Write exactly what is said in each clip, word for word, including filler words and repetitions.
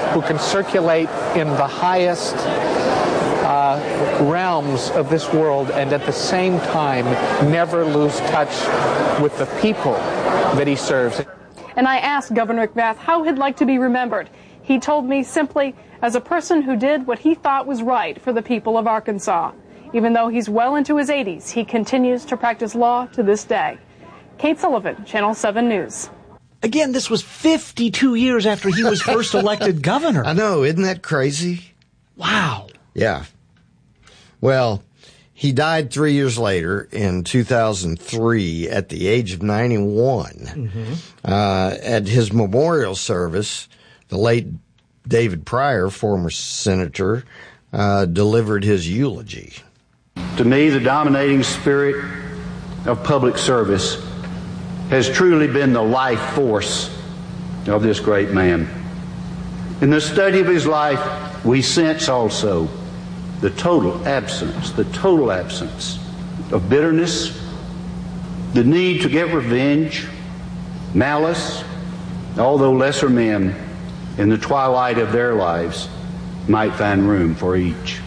who can circulate in the highest uh, realms of this world and at the same time never lose touch with the people that he serves. And I asked Governor McMath how he'd like to be remembered. He told me simply, as a person who did what he thought was right for the people of Arkansas. Even though he's well into his eighties, he continues to practice law to this day. Kate Sullivan, Channel seven News. Again, this was fifty-two years after he was first elected governor. I know, isn't that crazy? Wow. Yeah. Well, he died three years later in two thousand three at the age of ninety-one. Mm-hmm. Uh, at his memorial service, the late David Pryor, former senator, uh, delivered his eulogy. To me, the dominating spirit of public service has truly been the life force of this great man. In the study of his life, we sense also the total absence, the total absence of bitterness, the need to get revenge, malice, although lesser men in the twilight of their lives might find room for each.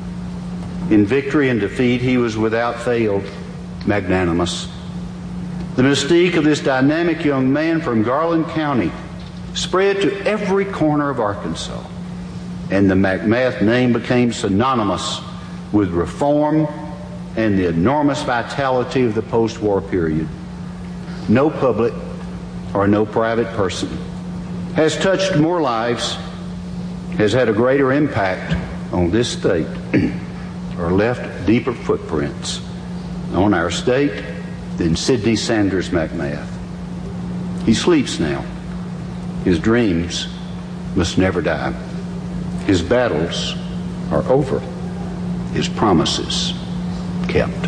In victory and defeat, he was without fail magnanimous. The mystique of this dynamic young man from Garland County spread to every corner of Arkansas, and the McMath name became synonymous with reform and the enormous vitality of the post-war period. No public or no private person has touched more lives, has had a greater impact on this state, or left deeper footprints on our state than Sidney Sanders McMath. He sleeps now. His dreams must never die. His battles are over. His promises kept.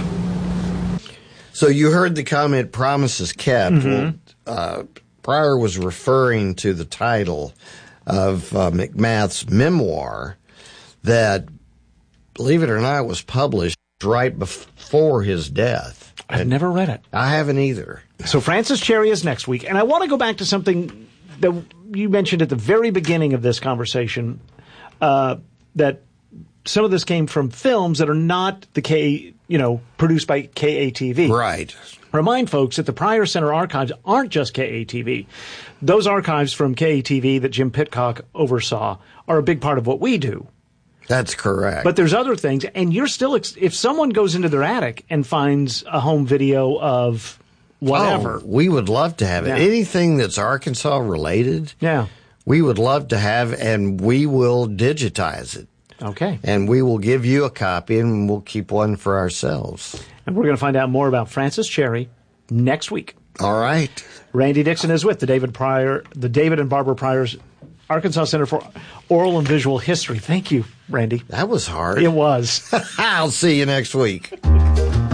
So you heard the comment, promises kept. Mm-hmm. Well, uh, Pryor was referring to the title of uh, McMath's memoir that, believe it or not, was published right before his death. I've and never read it. I haven't either. So Francis Cherry is next week. And I want to go back to something that you mentioned at the very beginning of this conversation, uh, that some of this came from films that are not the K, you know, produced by K A T V. Right. Remind folks that the Pryor Center archives aren't just K A T V. Those archives from K A T V that Jim Pitcock oversaw are a big part of what we do. That's correct. But there's other things, and you're still, ex- if someone goes into their attic and finds a home video of whatever. Oh, we would love to have it. Yeah. Anything that's Arkansas related, yeah, we would love to have, and we will digitize it. Okay. And we will give you a copy, and we'll keep one for ourselves. And we're going to find out more about Francis Cherry next week. All right. Randy Dixon is with the David Pryor, the David and Barbara Pryor's Arkansas Center for Oral and Visual History. Thank you, Randy. That was hard. It was. I'll see you next week.